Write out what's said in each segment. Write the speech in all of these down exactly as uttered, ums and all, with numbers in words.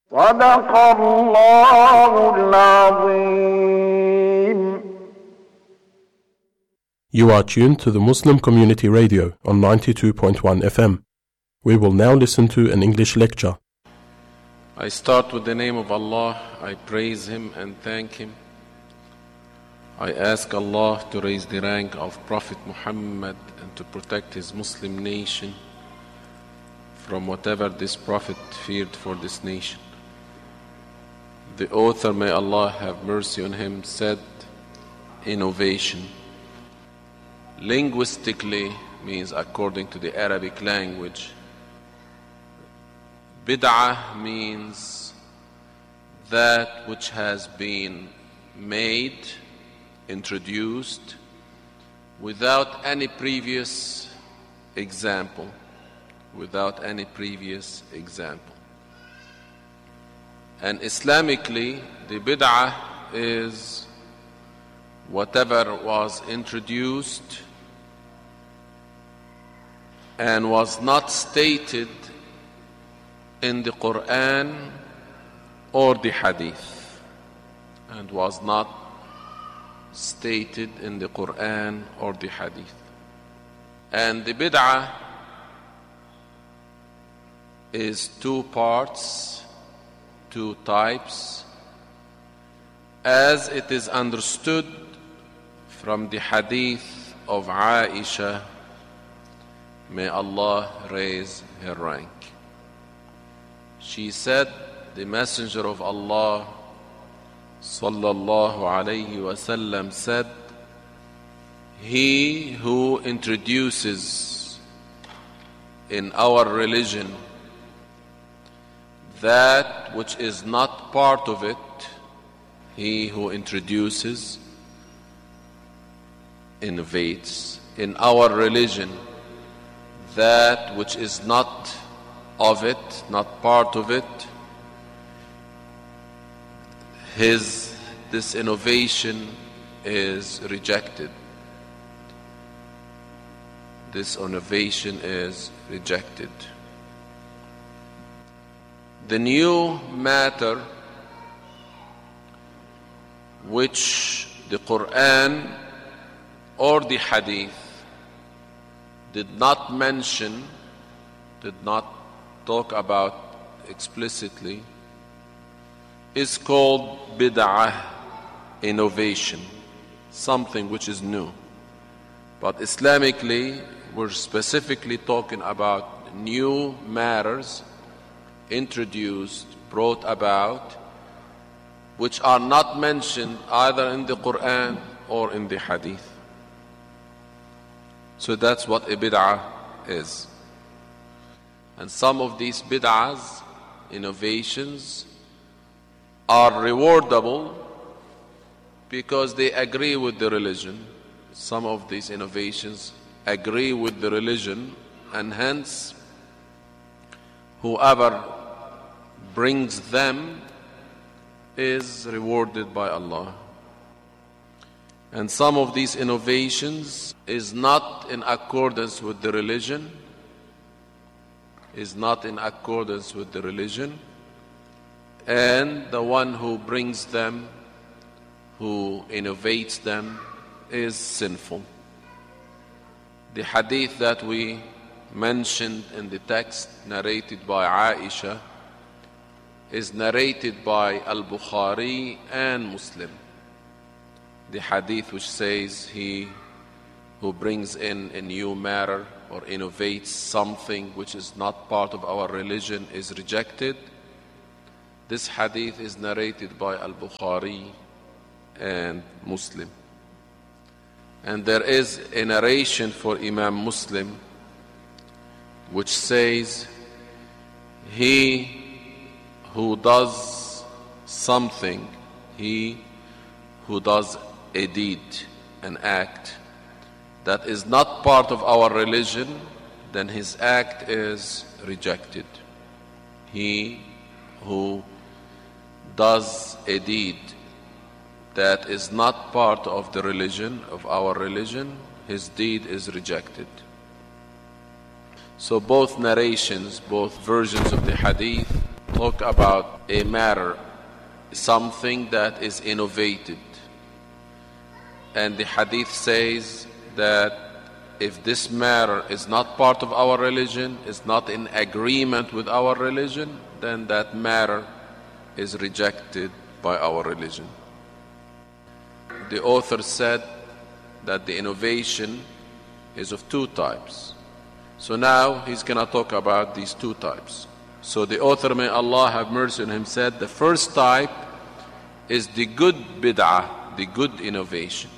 صدق الله العظيم. You are tuned to the Muslim Community Radio on ninety-two point one F M. We will now listen to an English lecture. I start with the name of Allah. I praise Him and thank Him. I ask Allah to raise the rank of Prophet Muhammad and to protect his Muslim nation from whatever this Prophet feared for this nation. The author, may Allah have mercy on him, said, innovation. Linguistically means, according to the Arabic language, bid'ah means that which has been made, introduced, without any previous example. Without any previous example. And Islamically, the bid'ah is whatever was introduced and was not stated in the Quran or the Hadith, and was not stated in the Quran or the Hadith. And the bid'ah is two parts, two types, as it is understood from the Hadith of Aisha, may Allah raise her rank. She said, the Messenger of Allah sallallahu alayhi wasallam said, he who introduces in our religion that which is not part of it, he who introduces, innovates in our religion that which is not of it, not part of it, his this innovation is rejected. This innovation is rejected. The new matter which the Quran or the Hadith did not mention, did not talk about explicitly, is called bid'ah, innovation, something which is new. But Islamically, we're specifically talking about new matters introduced, brought about, which are not mentioned either in the Quran or in the Hadith. So that's what a bid'ah is. And some of these bid'ahs, innovations, are rewardable because they agree with the religion. Some of these innovations agree with the religion, and hence whoever brings them is rewarded by Allah. And some of these innovations is not in accordance with the religion, is not in accordance with the religion, and the one who brings them, who innovates them, is sinful. The hadith that we mentioned in the text narrated by Aisha is narrated by Al-Bukhari and Muslim. The hadith which says, he who brings in a new matter or innovates something which is not part of our religion is rejected. This hadith is narrated by Al-Bukhari and Muslim. And there is a narration for Imam Muslim which says, he who does something, he who does a deed, an act, that is not part of our religion, then his act is rejected. He who does a deed that is not part of the religion, of our religion, his deed is rejected. So both narrations, both versions of the hadith talk about a matter, something that is innovated. And the hadith says that if this matter is not part of our religion, is not in agreement with our religion, then that matter is rejected by our religion. The author said that the innovation is of two types. So now he's going to talk about these two types. So the author, may Allah have mercy on him, said the first type is the good bid'ah, the good innovation,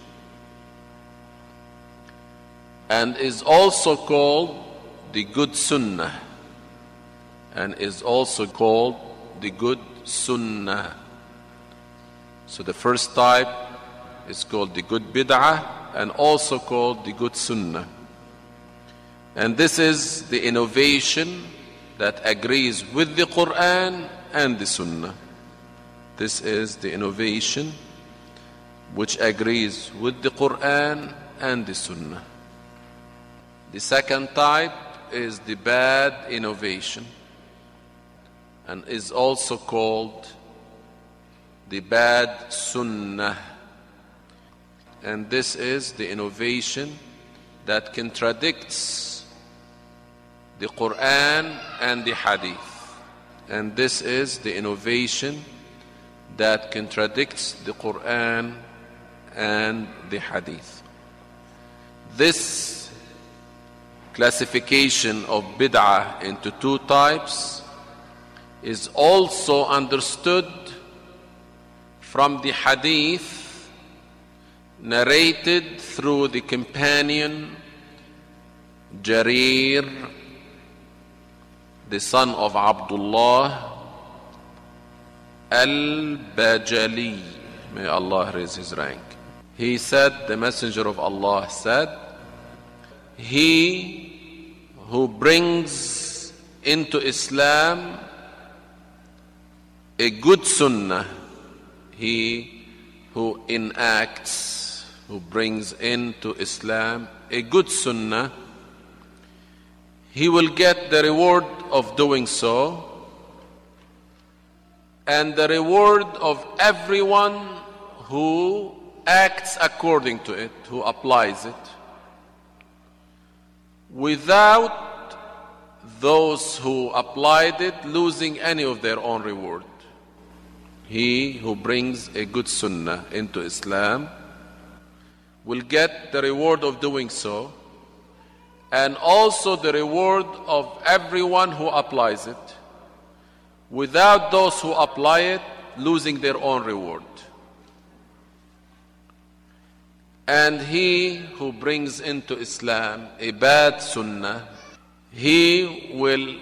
and is also called the good sunnah, and is also called the good sunnah. So the first type is called the good bid'ah and also called the good sunnah. And this is the innovation that agrees with the Quran and the sunnah. This is the innovation which agrees with the Quran and the sunnah. The second type is the bad innovation and is also called the bad sunnah. And this is the innovation that contradicts the Quran and the Hadith. And this is the innovation that contradicts the Quran and the Hadith. This classification of bid'ah into two types is also understood from the Hadith narrated through the companion Jarir, the son of Abdullah al-Bajali. May Allah raise his rank. He said, the Messenger of Allah said, he who brings into Islam a good sunnah, he who enacts, who brings into Islam a good sunnah, he will get the reward of doing so, and the reward of everyone who acts according to it, who applies it, without those who applied it losing any of their own reward. He who brings a good sunnah into Islam will get the reward of doing so, and also the reward of everyone who applies it, without those who apply it losing their own reward. And he who brings into Islam a bad sunnah, he will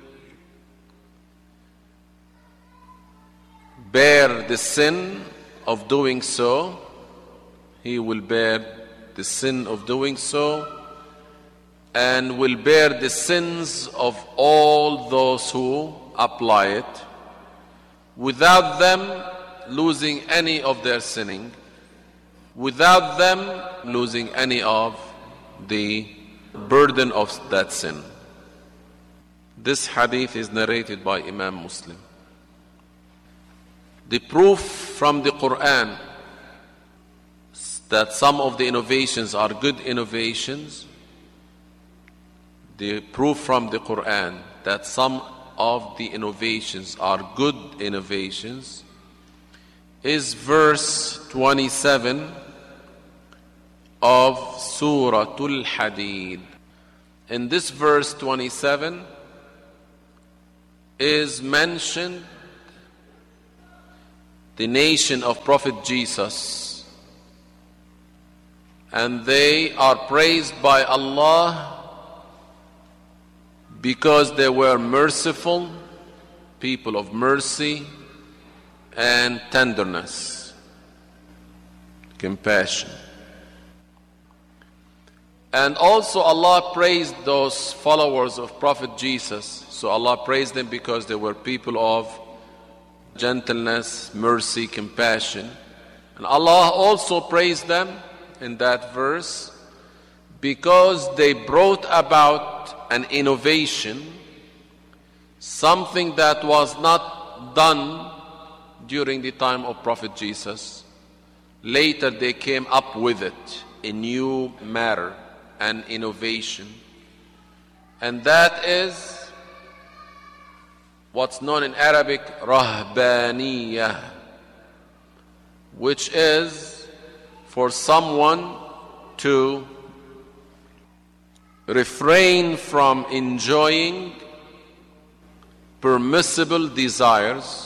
bear the sin of doing so. He will bear the sin of doing so, and will bear the sins of all those who apply it, without them losing any of their sinning, without them losing any of the burden of that sin. This hadith is narrated by Imam Muslim. The proof from the Quran that some of the innovations are good innovations, the proof from the Quran that some of the innovations are good innovations is verse twenty-seven of Surah Al-Hadid. In this verse twenty-seven is mentioned the nation of Prophet Jesus, and they are praised by Allah because they were merciful, people of mercy and tenderness, compassion. And also Allah praised those followers of Prophet Jesus. So Allah praised them because they were people of gentleness, mercy, compassion. And Allah also praised them in that verse because they brought about an innovation, something that was not done during the time of Prophet Jesus. Later they came up with it, a new matter, an innovation. And that is what's known in Arabic, rahbaniyah, which is for someone to refrain from enjoying permissible desires,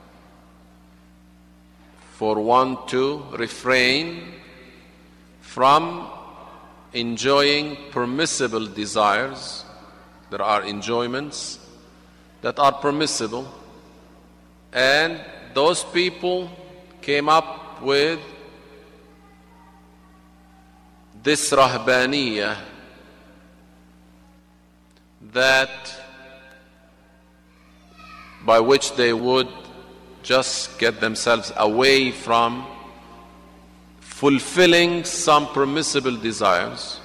for one to refrain from enjoying permissible desires. There are enjoyments that are permissible, and those people came up with this rahbaniyah, that by which they would just get themselves away from fulfilling some permissible desires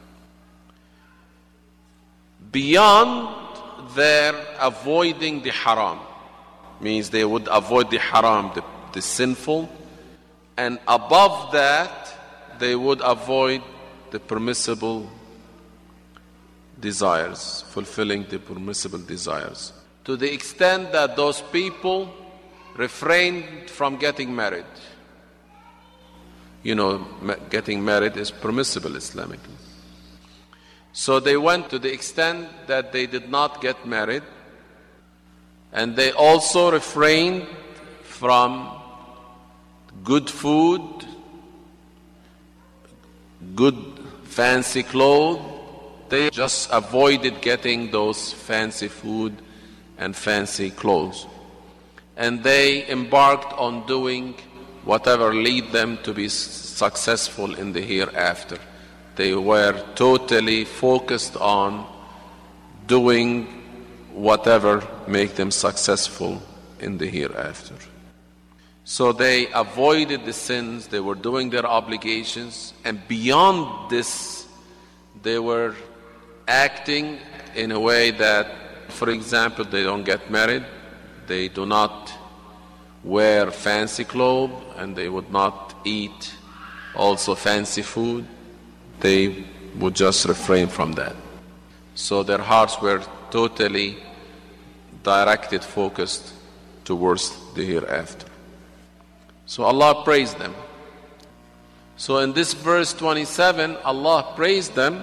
beyond their avoiding the haram. Means they would avoid the haram, the, the sinful, and above that they would avoid the permissible desires, fulfilling the permissible desires, to the extent that those people refrained from getting married. You know, getting married is permissible Islamically. So they went to the extent that they did not get married, and they also refrained from good food, good fancy clothes. They just avoided getting those fancy food and fancy clothes. And they embarked on doing whatever lead them to be successful in the hereafter. They were totally focused on doing whatever make them successful in the hereafter. So they avoided the sins, they were doing their obligations, and beyond this, they were acting in a way that, for example, they don't get married, they do not wear fancy clothes, and they would not eat also fancy food. They would just refrain from that. So their hearts were totally directed, focused towards the hereafter. So Allah praised them. So in this verse twenty-seven, Allah praised them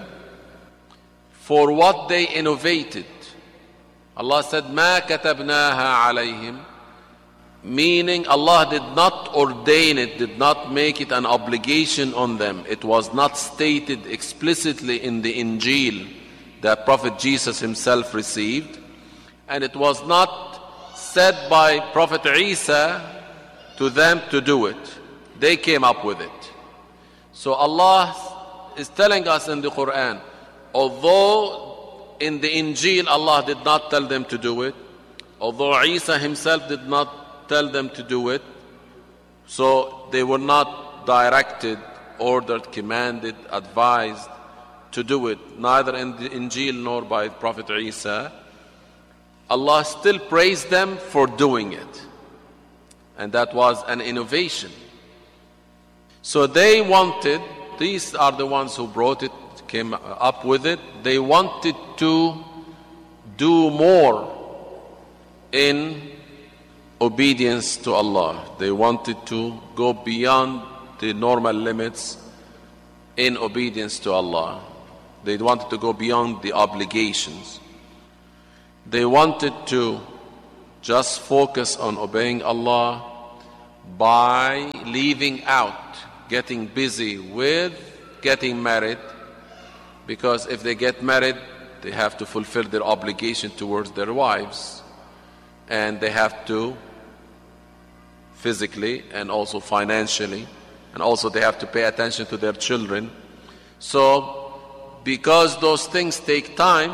for what they innovated. Allah said, مَا كَتَبْنَاهَا عَلَيْهِمْ, meaning Allah did not ordain it, did not make it an obligation on them. It was not stated explicitly in the Injil that Prophet Jesus himself received, and it was not said by Prophet Isa to them to do it. They came up with it. So Allah is telling us in the Quran, although in the Injil Allah did not tell them to do it, although Isa himself did not tell them to do it, so they were not directed, ordered, commanded, advised to do it, neither in the Injil nor by Prophet Isa. Allah still praised them for doing it, and that was an innovation. So they wanted, these are the ones who brought it, came up with it, they wanted to do more in obedience to Allah. They wanted to go beyond the normal limits in obedience to Allah. They wanted to go beyond the obligations. They wanted to just focus on obeying Allah by leaving out, getting busy with getting married, because if they get married, they have to fulfill their obligation towards their wives, and they have to physically and also financially, and also they have to pay attention to their children. So because those things take time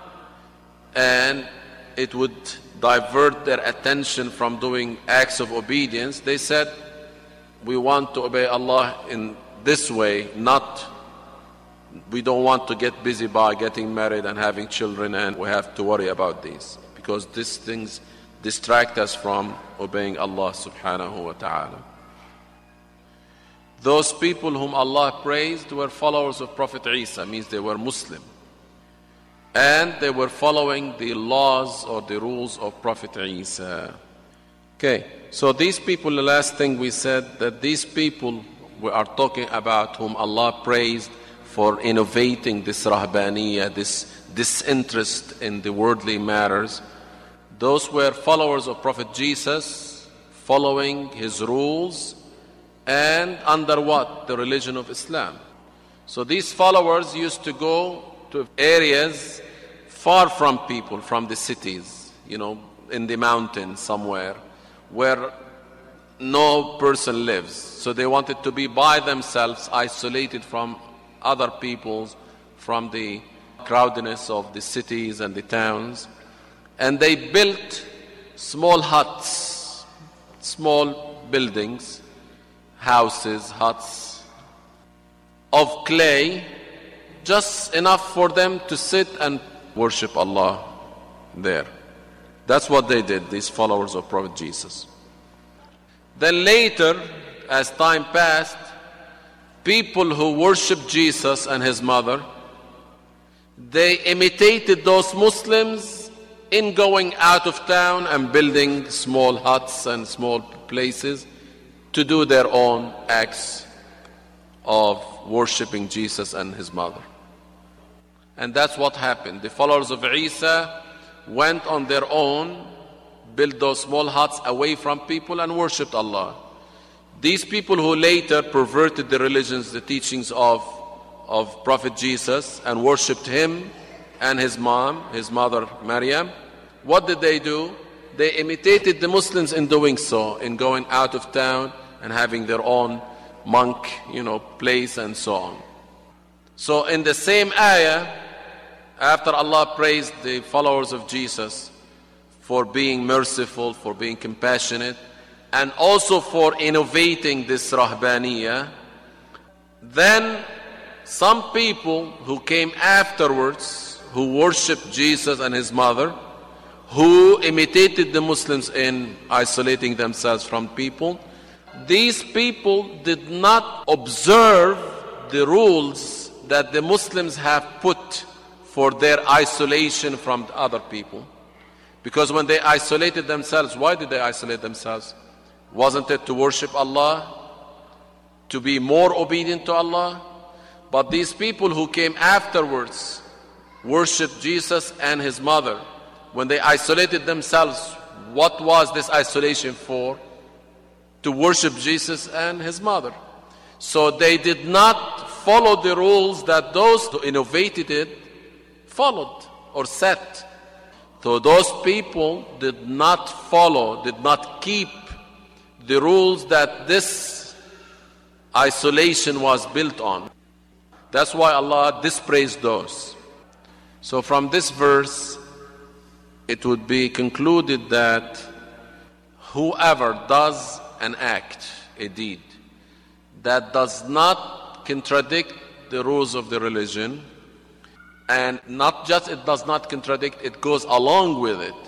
and it would divert their attention from doing acts of obedience, they said, we want to obey Allah in this way, not, we don't want to get busy by getting married and having children, and we have to worry about these, because these things distract us from obeying Allah subhanahu wa ta'ala. Those people whom Allah praised were followers of Prophet Isa, means they were Muslim. And they were following the laws or the rules of Prophet Isa. Okay, so these people, the last thing we said, that these people we are talking about whom Allah praised for innovating this rahbaniyah, this disinterest in the worldly matters, those were followers of Prophet Jesus, following his rules, and under what? The religion of Islam. So these followers used to go to areas far from people, from the cities, you know, in the mountains somewhere, where no person lives. So they wanted to be by themselves, isolated from other peoples, from the crowdedness of the cities and the towns. And they built small huts, small buildings, houses, huts of clay, just enough for them to sit and worship Allah there. That's what they did, these followers of Prophet Jesus. Then later, as time passed, people who worshiped Jesus and his mother, they imitated those Muslims in going out of town and building small huts and small places to do their own acts of worshiping Jesus and his mother. And that's what happened. The followers of Isa went on their own, built those small huts away from people and worshipped Allah. These people who later perverted the religions, the teachings of, of Prophet Jesus and worshipped him and his mom, his mother Maryam, what did they do? They imitated the Muslims in doing so, in going out of town and having their own monk, you know, place and so on. So in the same ayah, after Allah praised the followers of Jesus for being merciful, for being compassionate, and also for innovating this rahbaniyah, then some people who came afterwards, who worshipped Jesus and his mother, who imitated the Muslims in isolating themselves from people, these people did not observe the rules that the Muslims have put for their isolation from other people. Because when they isolated themselves, why did they isolate themselves? Wasn't it to worship Allah, to be more obedient to Allah? But these people who came afterwards worshipped Jesus and his mother. When they isolated themselves, what was this isolation for? To worship Jesus and his mother. So they did not follow the rules that those who innovated it followed or set. So those people did not follow, did not keep the rules that this isolation was built on. That's why Allah dispraised those. So from this verse, it would be concluded that whoever does an act, a deed, that does not contradict the rules of the religion, and not just it does not contradict, it goes along with it,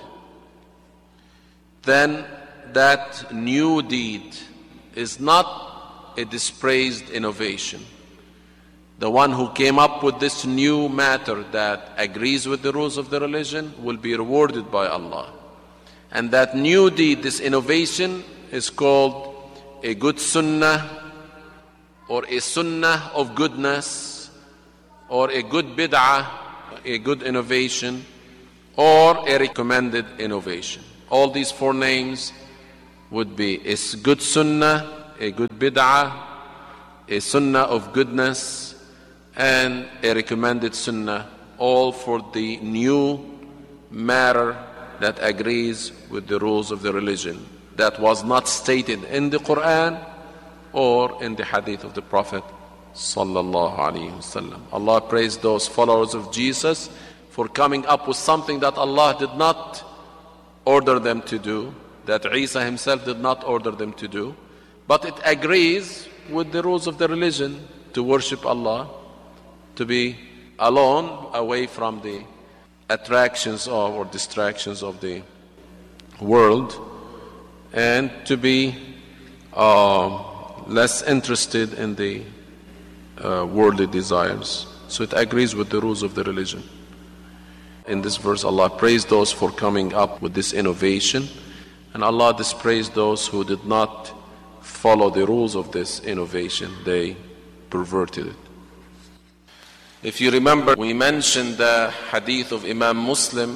then that new deed is not a dispraised innovation. The one who came up with this new matter that agrees with the rules of the religion will be rewarded by Allah. And that new deed, this innovation, is called a good sunnah, or a sunnah of goodness, or a good bid'ah, a good innovation, or a recommended innovation. All these four names would be a good sunnah, a good bid'ah, a sunnah of goodness, and a recommended sunnah, all for the new matter that agrees with the rules of the religion, that was not stated in the Quran or in the hadith of the Prophet sallallahu alaihi wasallam. Allah praised those followers of Jesus for coming up with something that Allah did not order them to do, that Isa himself did not order them to do, but it agrees with the rules of the religion, to worship Allah, to be alone, away from the attractions of or distractions of the world and to be uh, less interested in the uh, worldly desires. So it agrees with the rules of the religion. In this verse, Allah praised those for coming up with this innovation, and Allah dispraised those who did not follow the rules of this innovation. They perverted it. If you remember, we mentioned the hadith of Imam Muslim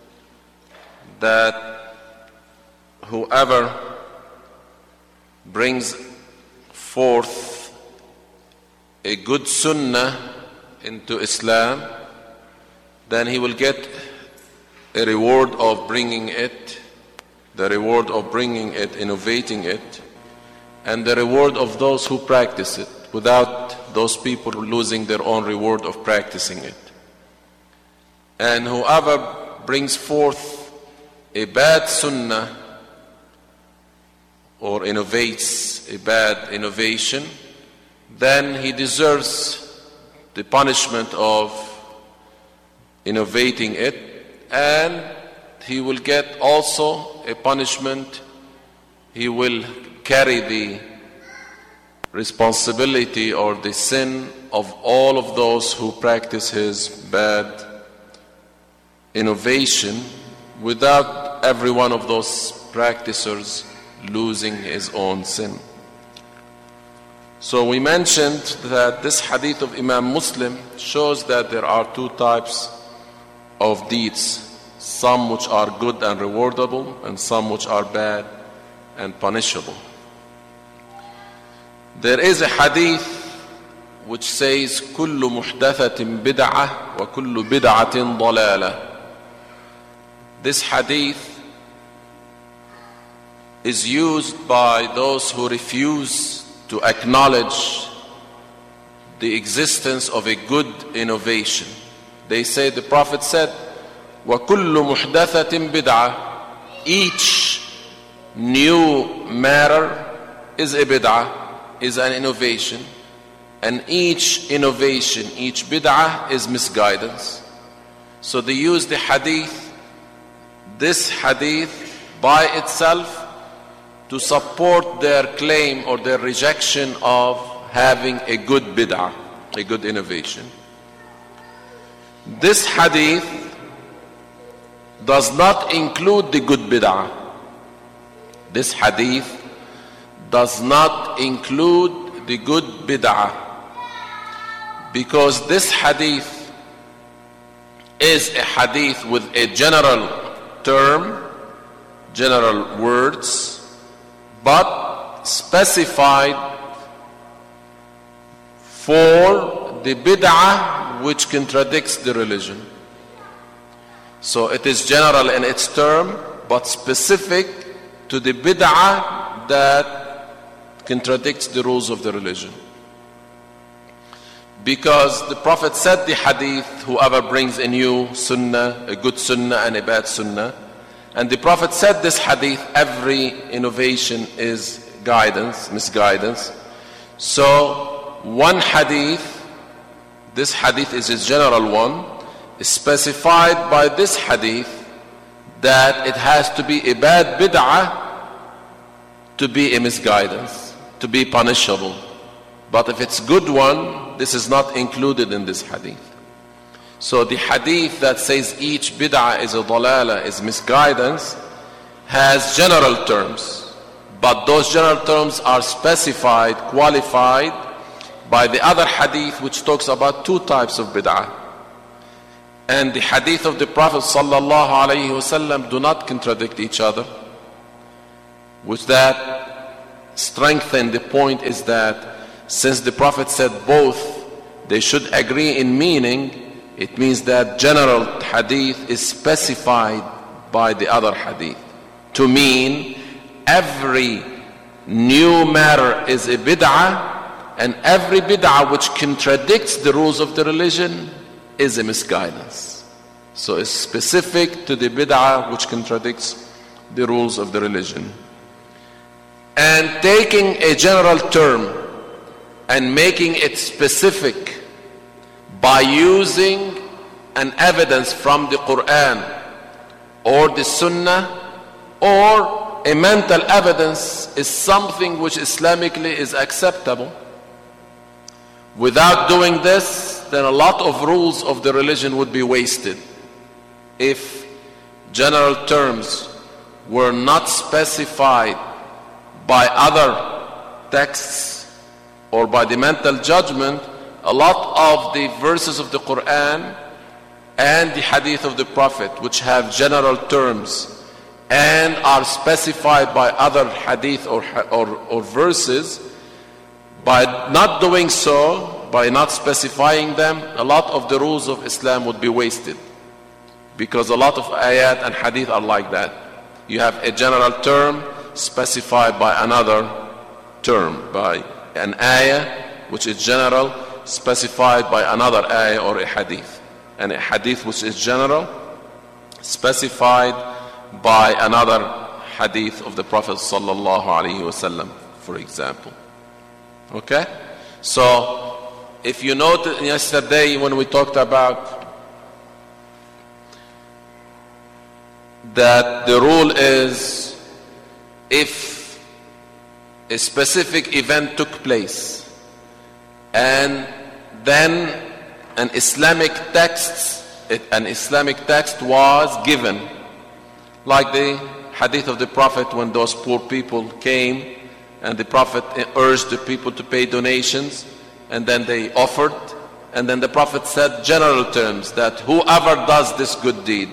that whoever brings forth a good sunnah into Islam, then he will get a reward of bringing it, the reward of bringing it, innovating it, and the reward of those who practice it, without those people losing their own reward of practicing it. And whoever brings forth a bad sunnah or innovates a bad innovation, then he deserves the punishment of innovating it, and he will get also a punishment. He will carry the responsibility or the sin of all of those who practice his bad innovation, without every one of those practicers losing his own sin. So we mentioned that this hadith of Imam Muslim shows that there are two types of deeds, some which are good and rewardable, and some which are bad and punishable. There is a hadith which says كل محدثة بدعة وكل بدعة ضلالة. This hadith is used by those who refuse to acknowledge the existence of a good innovation. They say the Prophet said وكل محدثة بدعة. Each new matter is a bid'ah, is an innovation, and each innovation, each bid'ah is misguidance. So they use the hadith, this hadith by itself, to support their claim or their rejection of having a good bid'ah, a good innovation. This hadith does not include the good bid'ah. This hadith does not include the good bid'ah, because this hadith is a hadith with a general term, general words, but specified for the bid'ah which contradicts the religion. So it is general in its term, but specific to the bid'ah that contradicts the rules of the religion. Because the Prophet said the hadith, whoever brings a new sunnah, a good sunnah and a bad sunnah, and the Prophet said this hadith, every innovation is guidance, misguidance. So one hadith, this hadith is a general one, is specified by this hadith that it has to be a bad bid'ah to be a misguidance, to be punishable. But if it's good one, this is not included in this hadith. So the hadith that says each bid'ah is a dalala, is misguidance, has general terms. But those general terms are specified, qualified by the other hadith which talks about two types of bid'ah. And the hadith of the Prophet sallallahu alaihi wasallam do not contradict each other. Which that strengthen the point is that since the Prophet said both, they should agree in meaning. It means that general hadith is specified by the other hadith to mean every new matter is a bid'ah, and every bid'ah which contradicts the rules of the religion is a misguidance. So it's specific to the bid'ah which contradicts the rules of the religion. And taking a general term and making it specific by using an evidence from the Quran or the Sunnah or a mental evidence is something which Islamically is acceptable. Without doing this, then a lot of rules of the religion would be wasted. If general terms were not specified by other texts or by the mental judgment, a lot of the verses of the Quran and the hadith of the Prophet, which have general terms and are specified by other hadith or, or, or verses, by not doing so, by not specifying them, a lot of the rules of Islam would be wasted. Because a lot of ayat and hadith are like that. You have a general term specified by another term, by an ayah which is general specified by another ayah or a hadith, and a hadith which is general specified by another hadith of the Prophet sallallahu alaihi wasallam, for example. Okay? So, if you noted yesterday when we talked about that the rule is, if a specific event took place and then an Islamic text, an Islamic text was given, like the hadith of the Prophet when those poor people came and the Prophet urged the people to pay donations, and then they offered, and then the Prophet said general terms that whoever does this good deed.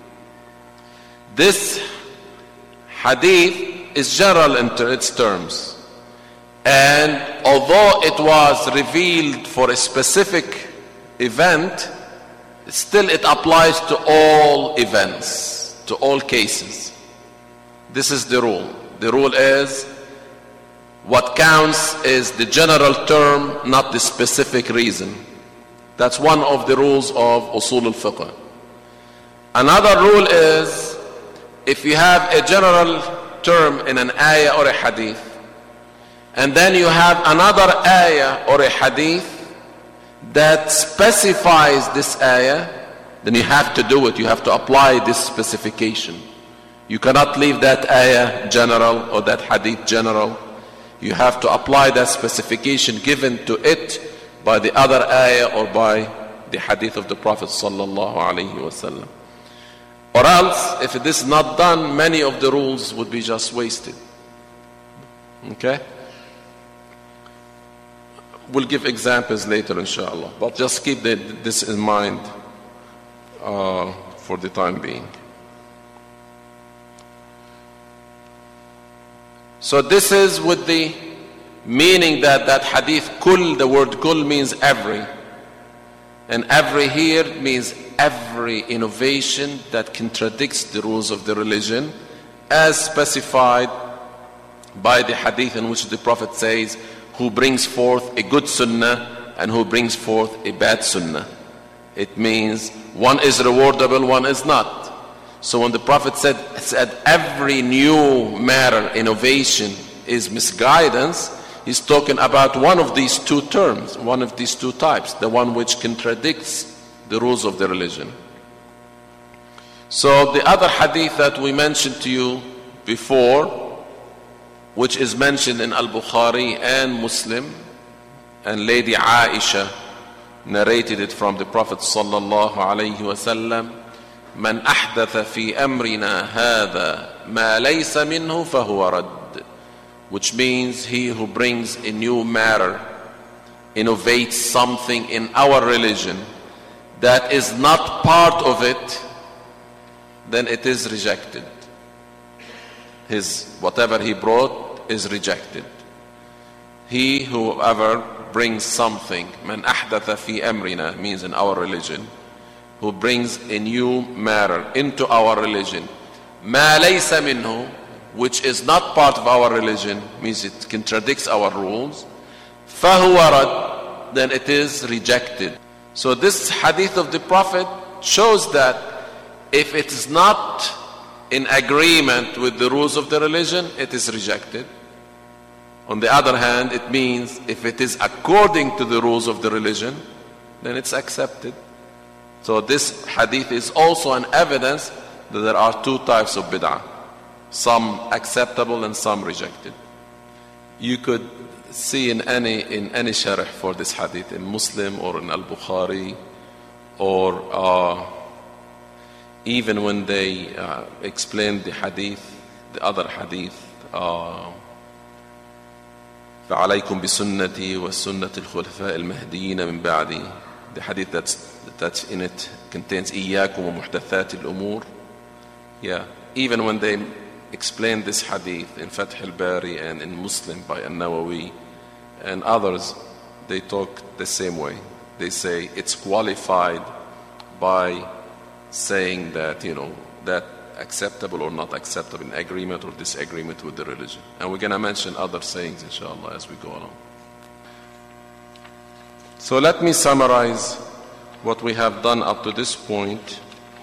This hadith is general in its terms, and although it was revealed for a specific event, still it applies to all events, to all cases. This is the rule. The rule is, what counts is the general term, not the specific reason. That's one of the rules of usul al-fiqh. Another rule is, if you have a general term in an ayah or a hadith, and then you have another ayah or a hadith that specifies this ayah, then you have to do it. You have to apply this specification. You cannot leave that ayah general or that hadith general. You have to apply that specification given to it by the other ayah or by the hadith of the Prophet sallallahu alaihi wasallam. Or else, if it is not done, many of the rules would be just wasted. Okay? We'll give examples later, inshallah. But just keep the, this in mind uh, for the time being. So this is with the meaning that that hadith, kul, the word kul means every. And every here means every innovation that contradicts the rules of the religion, as specified by the hadith in which the Prophet says, who brings forth a good sunnah and who brings forth a bad sunnah. It means one is rewardable, one is not. So when the Prophet said, said every new matter, innovation is misguidance, he's talking about one of these two terms, one of these two types, the one which contradicts the rules of the religion. So the other hadith that we mentioned to you before, which is mentioned in Al-Bukhari and Muslim, and Lady Aisha narrated it from the Prophet sallallahu alayhi wasallam, من أحدث في أمرنا هذا ما ليس منه فهو رد, which means he who brings a new matter, innovates something in our religion that is not part of it, then it is rejected. His whatever he brought is rejected. He whoever brings something, من أحدث في أمرنا, means in our religion, who brings a new matter into our religion, ما ليس منه, which is not part of our religion, means it contradicts our rules, فهو رد, then it is rejected. So this hadith of the Prophet shows that if it is not in agreement with the rules of the religion, it is rejected. On the other hand, it means if it is according to the rules of the religion, then it's accepted. So this hadith is also an evidence that there are two types of bid'ah. some acceptable and some rejected. You could see in any in any sharh for this hadith, in Muslim or in Al-Bukhari, or uh, even when they uh, explain the hadith, the other hadith, uh, فَعَلَيْكُمْ بِسُنَّتِي وَسُنَّةِ الْخُلَفَاءِ الْمَهْدِيِّينَ مِنْ بَعْدِي. The hadith that's, that's in it contains إِيَّاكُمْ وَمُحْدَثَاتِ الْأُمُورِ. Yeah, even when they explain this hadith in Fath al-Bari and in Muslim by An-Nawawi and others, they talk the same way. They say it's qualified by saying that, you know, that acceptable or not acceptable, in agreement or disagreement with the religion. And we're going to mention other sayings, inshallah, as we go along. So let me summarize what we have done up to this point.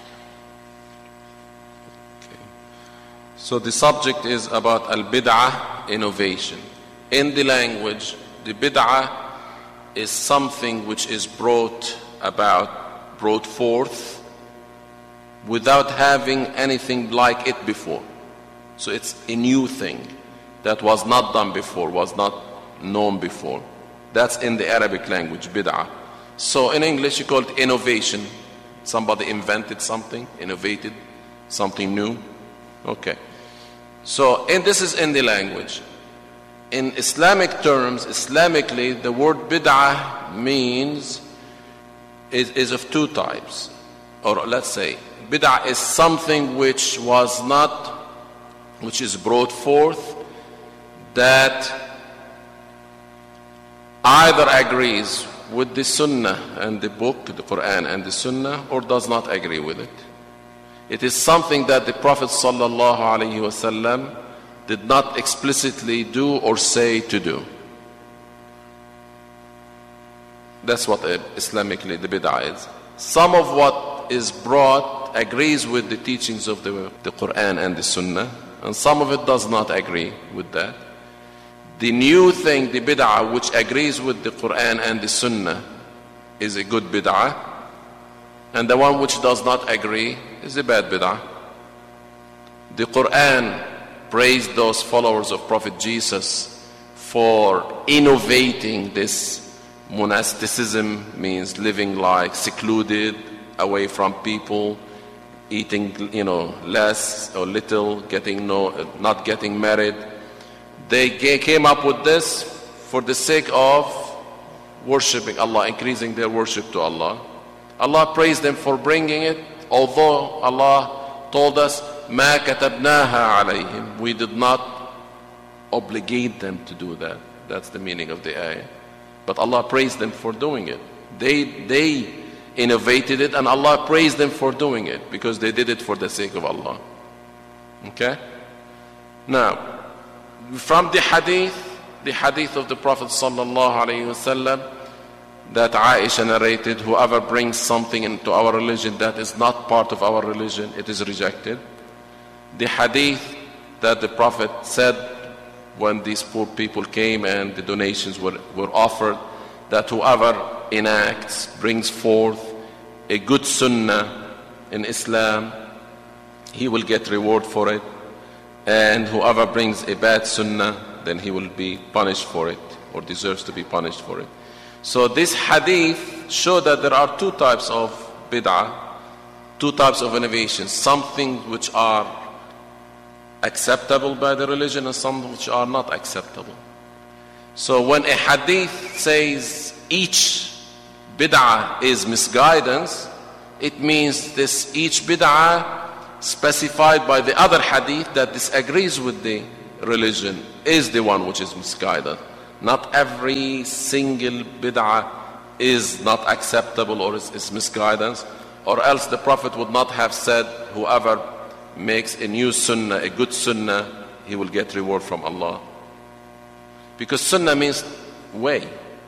Okay. So the subject is about al-bid'ah, innovation. In the language, the bid'ah is something which is brought about, brought forth, without having anything like it before. So it's a new thing that was not done before, was not known before. That's in the Arabic language, bid'ah. So in English you call it innovation. Somebody invented something, innovated something new. Okay. So and this is in the language. In Islamic terms, Islamically, the word bid'ah means, is, is of two types. Or let's say, bid'ah is something which was not, which is brought forth, that either agrees with the Sunnah and the book, the Quran and the Sunnah, or does not agree with it. It is something that the Prophet sallallahu alaihi wasallam did not explicitly do or say to do. That's what Islamically the bid'ah is. Some of what is brought agrees with the teachings of the, the Quran and the Sunnah, and some of it does not agree with that. The new thing, the bid'ah, which agrees with the Quran and the Sunnah, is a good bid'ah, and the one which does not agree is a bad bid'ah. The Quran praised those followers of Prophet Jesus for innovating this monasticism, means living like secluded, away from people, eating, you know, less or little, getting no, not getting married. They came up with this for the sake of worshiping Allah, increasing their worship to Allah. Allah praised them for bringing it, although Allah told us, مَا كَتَبْنَاهَا عَلَيْهِمْ. We did not obligate them to do that. That's the meaning of the ayah. But Allah praised them for doing it. They, they innovated it, and Allah praised them for doing it because they did it for the sake of Allah. Okay? Now, from the hadith, the hadith of the Prophet sallallahu alaihi wasallam that Aisha narrated, whoever brings something into our religion that is not part of our religion, it is rejected. The hadith that the Prophet said when these poor people came and the donations were, were offered, that whoever enacts, brings forth a good sunnah in Islam, he will get reward for it. And whoever brings a bad sunnah, then he will be punished for it, or deserves to be punished for it. So this hadith show that there are two types of bid'ah, two types of innovations, something which are acceptable by the religion and some which are not acceptable. So when a hadith says each bid'ah is misguidance, it means this each bid'ah specified by the other hadith that disagrees with the religion is the one which is misguided. Not every single bid'ah is not acceptable or is, is misguidance, or else the Prophet would not have said whoever makes a new sunnah, a good sunnah, he will get reward from Allah. Because sunnah means way.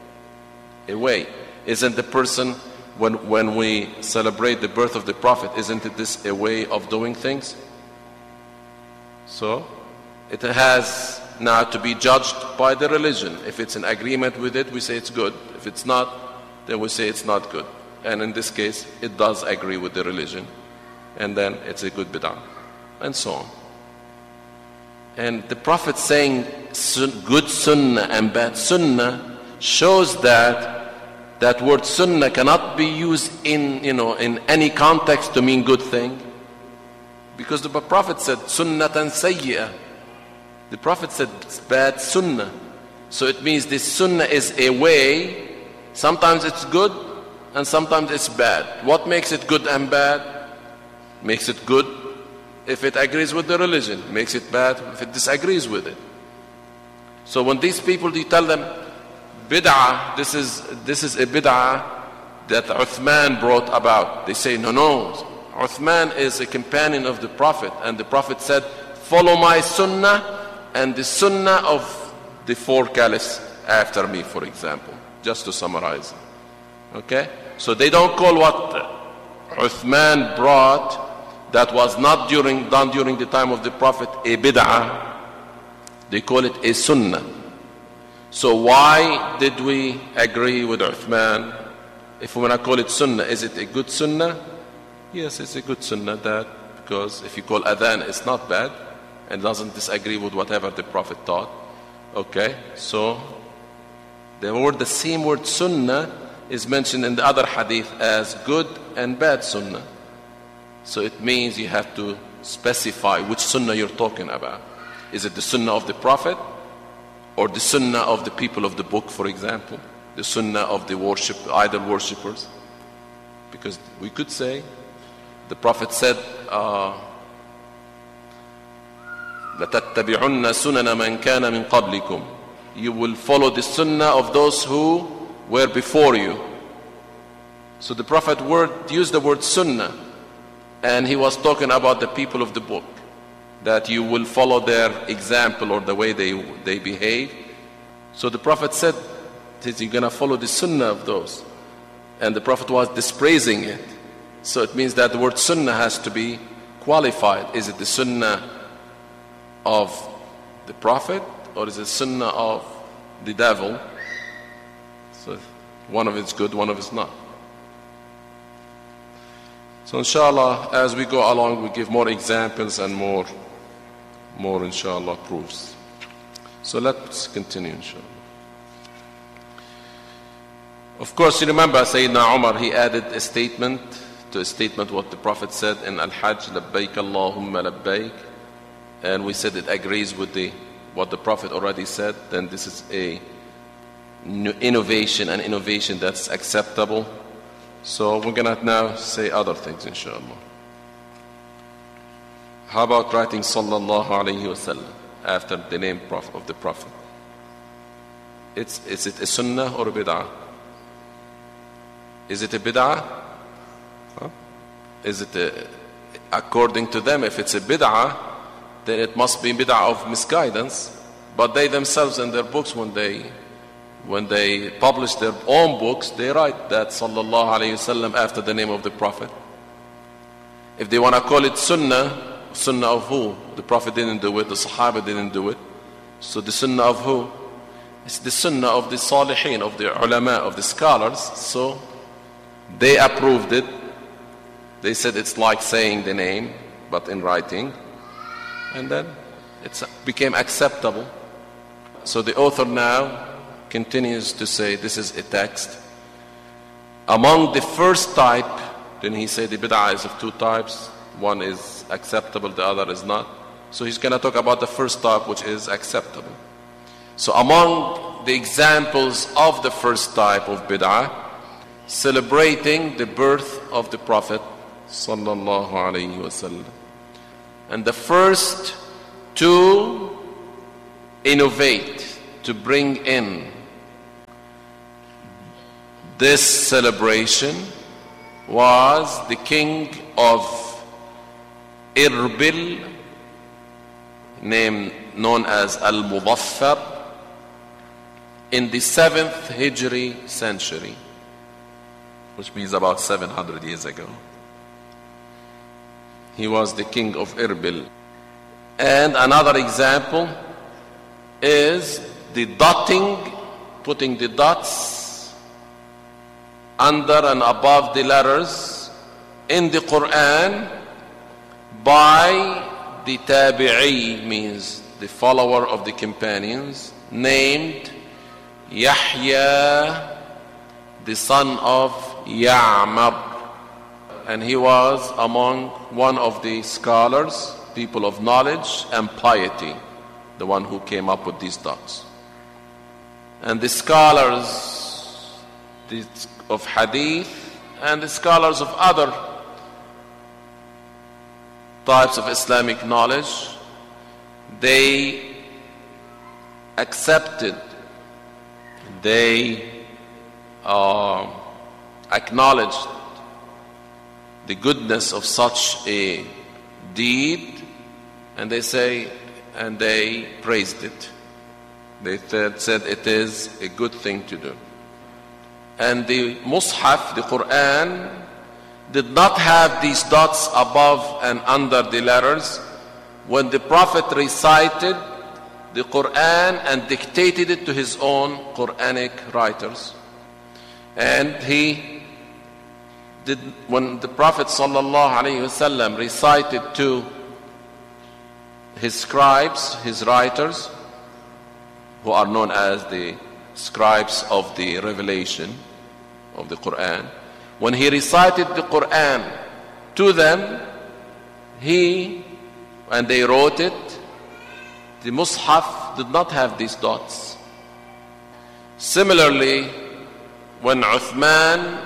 A way. Isn't the person, when, when we celebrate the birth of the Prophet, isn't it this a way of doing things? So, it has now to be judged by the religion. If it's in agreement with it, we say it's good. If it's not, then we say it's not good. And in this case, it does agree with the religion. And then it's a good bid'ah. And so on. And the Prophet saying good sunnah and bad sunnah shows that that word sunnah cannot be used in, you know, in any context to mean good thing. Because the Prophet said sunnatan sayyi'ah. The Prophet said it's bad sunnah. So it means this sunnah is a way. Sometimes it's good and sometimes it's bad. What makes it good and bad? Makes it good if it agrees with the religion. Makes it bad if it disagrees with it. So when these people, you tell them, bid'ah, this is, this is a bid'ah that Uthman brought about. They say, no, no. Uthman is a companion of the Prophet. And the Prophet said, follow my sunnah and the sunnah of the four caliphs after me, for example. Just to summarize. Okay? So they don't call what Uthman brought that was not during, done during the time of the Prophet a bid'ah. They call it a sunnah. So why did we agree with Uthman? If we want to call it sunnah, is it a good sunnah? Yes, it's a good sunnah, that because if you call adhan, it's not bad and doesn't disagree with whatever the Prophet taught. Okay, so the word, the same word sunnah is mentioned in the other hadith as good and bad sunnah. So it means you have to specify which sunnah you're talking about. Is it the sunnah of the Prophet or the sunnah of the people of the book, for example? The sunnah of the worship, idol worshippers? Because we could say, the Prophet said, uh, لَتَتَّبِعُنَّ سُنَنَ مَنْ كَانَ مِنْ قَبْلِكُمْ. You will follow the sunnah of those who were before you. So the Prophet word, used the word sunnah, and he was talking about the people of the book, that you will follow their example or the way they, they behave. So the Prophet said, you're going to follow the sunnah of those. And the Prophet was dispraising it. So it means that the word sunnah has to be qualified. Is it the sunnah of the Prophet or is it sunnah of the devil? So one of it's good, one of it's not. So inshallah, as we go along, we give more examples and more, more inshallah proofs. So let's continue inshallah. Of course, you remember Sayyidina Umar, he added a statement to a statement what the Prophet said in Al-Hajj, Labbaik Allahumma Labbaik. And we said it agrees with the what the Prophet already said. Then this is a new innovation, an innovation that's acceptable. So we're going to now say other things, inshallah. How about writing Sallallahu Alaihi Wasallam after the name of the Prophet? It's, is it a sunnah or a bid'ah? Is it a bid'ah? Huh? Is it a, according to them, if it's a bid'ah, then it must be bid'ah of misguidance. But they themselves in their books, when they when they publish their own books, they write that Sallallahu Alaihi Wasallam after the name of the Prophet. If they want to call it sunnah, sunnah of who? The Prophet didn't do it, the Sahaba didn't do it. So the sunnah of who? It's the sunnah of the salihin, of the ulama, of the scholars. So they approved it. They said it's like saying the name, but in writing. And then it became acceptable. So the author now continues to say this is a text. Among the first type, then he said the bid'ah is of two types. One is acceptable, the other is not. So he's going to talk about the first type, which is acceptable. So among the examples of the first type of bid'ah, celebrating the birth of the Prophet Sallallahu Alaihi Wasallam. And the first to innovate, to bring in this celebration was the king of Irbil, named known as Al-Mudaffar, in the seventh Hijri century, which means about seven hundred years ago. He was the king of Irbil. And another example is the dotting, putting the dots under and above the letters in the Quran by the tabi'i, means the follower of the companions, named Yahya, the son of Ya'mar. And he was among one of the scholars, people of knowledge and piety, the one who came up with these dots. And the scholars of hadith and the scholars of other types of Islamic knowledge, they accepted, they uh, acknowledged the goodness of such a deed, and they say, and they praised it. They th- said it is a good thing to do. And the Mus'haf, the Quran, did not have these dots above and under the letters. When the Prophet recited the Quran and dictated it to his own Quranic writers. And he did, when the Prophet sallallahu alaihi wasallam recited to his scribes, his writers, who are known as the scribes of the revelation of the Quran, when he recited the Quran to them, he, and they wrote it, the Mus'haf did not have these dots. Similarly, when Uthman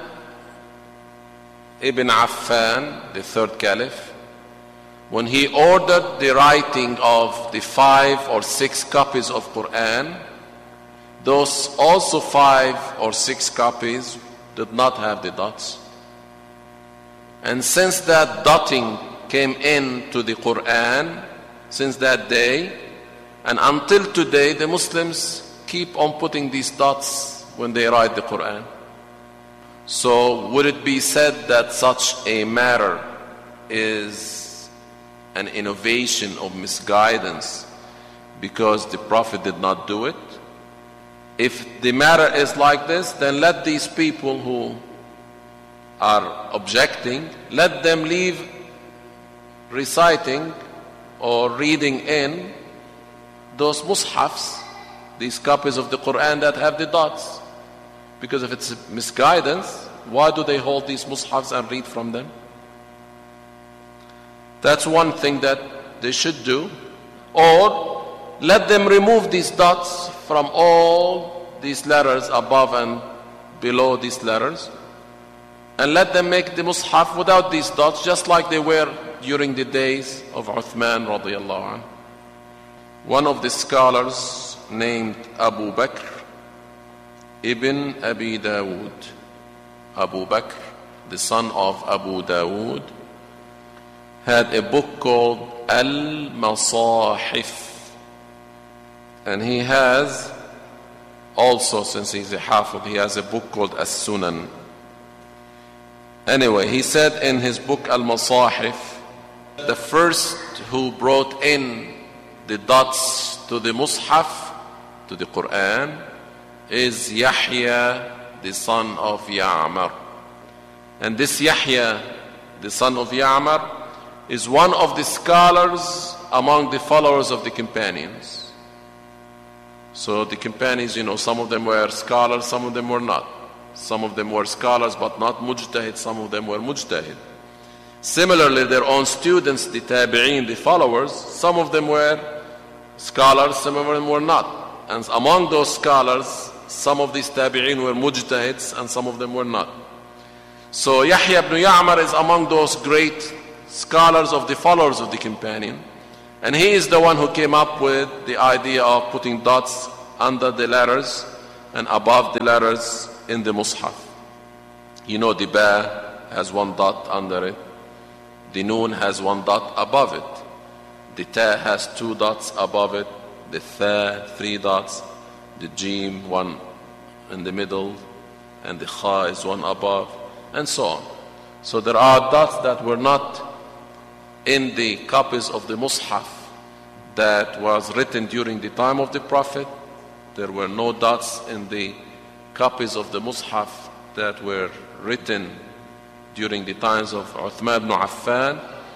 ibn Affan, the third caliph, when he ordered the writing of the five or six copies of Quran, those also five or six copies did not have the dots. And since that dotting came into the Quran, since that day, and until today, the Muslims keep on putting these dots when they write the Quran. So would it be said that such a matter is an innovation of misguidance because the Prophet did not do it? If the matter is like this, then let these people who are objecting, let them leave reciting or reading in those mushafs, these copies of the Quran that have the dots. Because if it's misguidance, why do they hold these mushafs and read from them? That's one thing that they should do. Or let them remove these dots from all these letters above and below these letters, and let them make the mushaf without these dots, just like they were during the days of Uthman radiallahu anh. One of the scholars named Abu Bakr ibn Abi Dawood, Abu Bakr, the son of Abu Dawood, had a book called Al-Masahif, and he has also, since he's a Hafid, he has a book called As-Sunan. Anyway, he said in his book Al-Masahif, the first who brought in the dots to the Mus'haf, to the Quran, is Yahya, the son of Ya'mar. And this Yahya, the son of Ya'mar, is one of the scholars among the followers of the companions. So the companions, you know, some of them were scholars, some of them were not. Some of them were scholars but not mujtahid, some of them were mujtahid. Similarly, their own students, the tabi'een, the followers, some of them were scholars, some of them were not. And among those scholars, some of these tabi'een were mujtahids and some of them were not. So Yahya ibn Ya'mar is among those great scholars of the followers of the companion. And he is the one who came up with the idea of putting dots under the letters and above the letters in the Mus'haf. You know, the Ba has one dot under it. The Noon has one dot above it. The Ta has two dots above it. The Tha, three dots. The Jim, one in the middle. And the Kha is one above. And so on. So there are dots that were not in the copies of the Mus'haf that was written during the time of the Prophet. There were no dots in the copies of the Mus'haf that were written during the times of Uthman ibn Affan.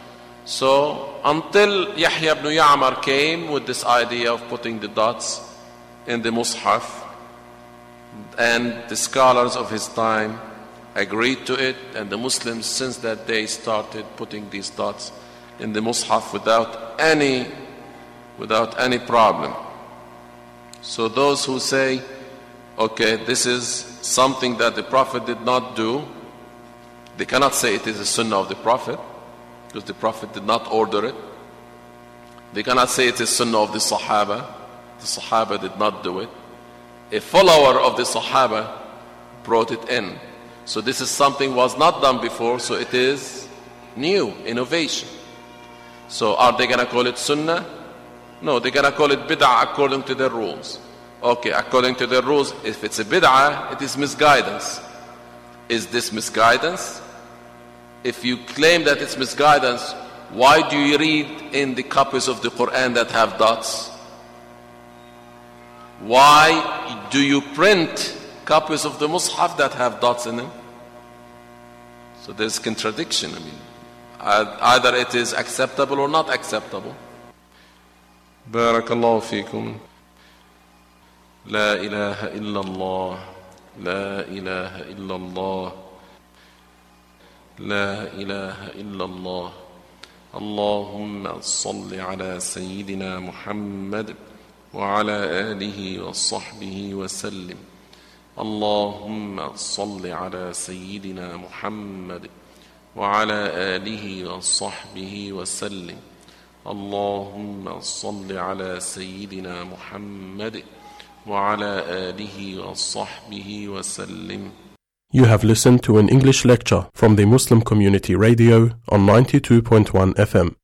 So until Yahya ibn Ya'mar came with this idea of putting the dots in the Mus'haf, and the scholars of his time agreed to it, and the Muslims since that day started putting these dots in the Mus'haf without any without any problem. So those who say, okay, this is something that the Prophet did not do, they cannot say it is a sunnah of the Prophet, because the Prophet did not order it. They cannot say it is sunnah of the Sahaba. The Sahaba did not do it. A follower of the Sahaba brought it in. So this is something was not done before, so it is new, innovation. So are they going to call it sunnah? No, they're going to call it bid'ah according to their rules. Okay, according to their rules, if it's a bid'ah, it is misguidance. Is this misguidance? If you claim that it's misguidance, why do you read in the copies of the Quran that have dots? Why do you print copies of the Mus'haf that have dots in them? So there's contradiction. I mean, either it is acceptable or not acceptable. Barakallahu feekum. La ilaha illallah. La ilaha illallah. La ilaha illallah. Allahumma salli ala Sayyidina Muhammad wa ala alihi wa sahbihi wa sallim. Allahumma salli ala Sayyidina Muhammad wa ala alihi wa sahbihi wa sallim. Allahumma salli ala Sayyidina Muhammad wa ala alihi wa sahbihi wa sallim. You have listened to an English lecture from the Muslim Community Radio on ninety-two point one F M.